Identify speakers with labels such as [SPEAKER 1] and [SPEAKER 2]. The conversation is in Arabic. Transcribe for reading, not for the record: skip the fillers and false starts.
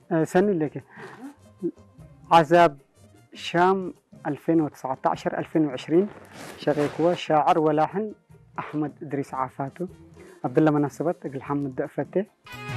[SPEAKER 1] سنة لك عذاب شام 2019 2020 شغيكوا شاعر ولاحن أحمد إدريس عافاتو عبد الله مناسبات محمد دقفتي